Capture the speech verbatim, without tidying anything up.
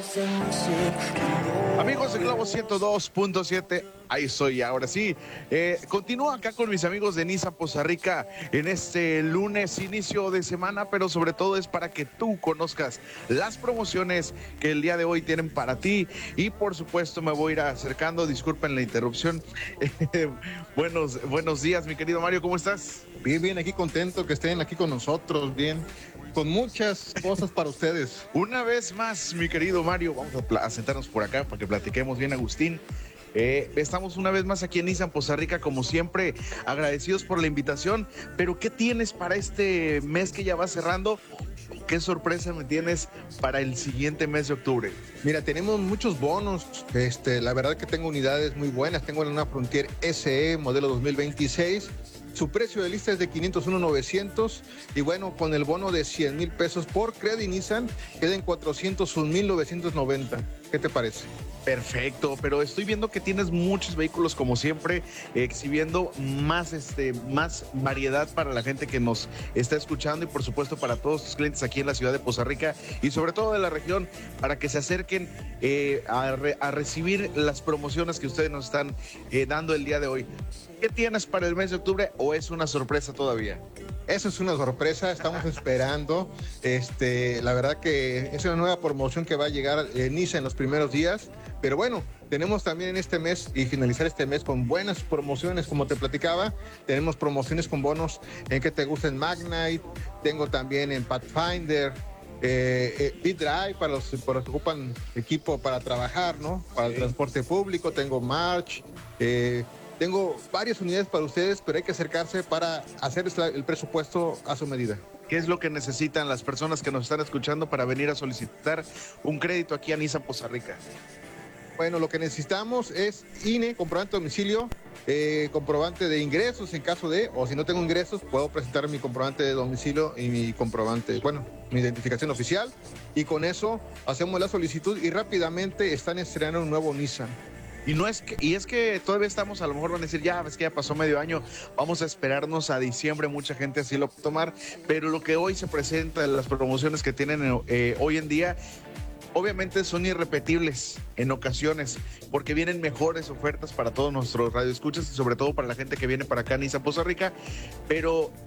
Amigos de Globo ciento dos punto siete, ahí soy, ahora sí. Eh, continúo acá con mis amigos de Nissan Poza Rica en este lunes, inicio de semana, pero sobre todo es para que tú conozcas las promociones que el día de hoy tienen para ti. Y por supuesto me voy a ir acercando, disculpen la interrupción. buenos, buenos días, mi querido Mario, ¿cómo estás? Bien, bien, aquí contento que estén aquí con nosotros, bien, con muchas cosas para ustedes. Una vez más, mi querido Mario, vamos a, pla- a sentarnos por acá para que platiquemos bien, Agustín. Eh, estamos una vez más aquí en Nissan Poza Rica, como siempre, agradecidos por la invitación. Pero, ¿qué tienes para este mes que ya va cerrando? ¿Qué sorpresa me tienes para el siguiente mes de octubre? Mira, tenemos muchos bonos, este, la verdad que tengo unidades muy buenas, tengo una Frontier S E modelo dos mil veintiséis. Su precio de lista es de quinientos uno mil novecientos y bueno, con el bono de cien mil pesos por Credit Nissan queda en cuatrocientos un mil novecientos noventa. ¿Qué te parece? Perfecto, pero estoy viendo que tienes muchos vehículos como siempre, exhibiendo más, este, más variedad para la gente que nos está escuchando y por supuesto para todos tus clientes aquí en la ciudad de Poza Rica y sobre todo de la región, para que se acerquen eh, a, re, a recibir las promociones que ustedes nos están eh, dando el día de hoy. ¿Qué tienes para el mes de octubre o es una sorpresa todavía? Eso es una sorpresa, estamos esperando. Este, la verdad que es una nueva promoción que va a llegar en Nissan en los primeros días. Pero bueno, tenemos también en este mes y finalizar este mes con buenas promociones, como te platicaba. Tenemos promociones con bonos en que te gusten Magnite, tengo también en Pathfinder, eh, eh, B-Drive para los, para los que ocupan equipo para trabajar, ¿no? Para el transporte público, tengo March, eh, tengo varias unidades para ustedes, pero hay que acercarse para hacer el presupuesto a su medida. ¿Qué es lo que necesitan las personas que nos están escuchando para venir a solicitar un crédito aquí a Nissan Poza Rica? Bueno, lo que necesitamos es I N E, comprobante de domicilio, eh, comprobante de ingresos en caso de, o si no tengo ingresos, puedo presentar mi comprobante de domicilio y mi comprobante, bueno, mi identificación oficial, y con eso hacemos la solicitud y rápidamente están estrenando un nuevo Nissan. Y no es que, y es que todavía estamos, a lo mejor van a decir, ya, es que ya pasó medio año, vamos a esperarnos a diciembre, mucha gente así lo va a tomar, pero lo que hoy se presenta, las promociones que tienen eh, hoy en día, obviamente son irrepetibles en ocasiones, porque vienen mejores ofertas para todos nuestros radioescuchas y sobre todo para la gente que viene para acá a Nissan Poza Rica, pero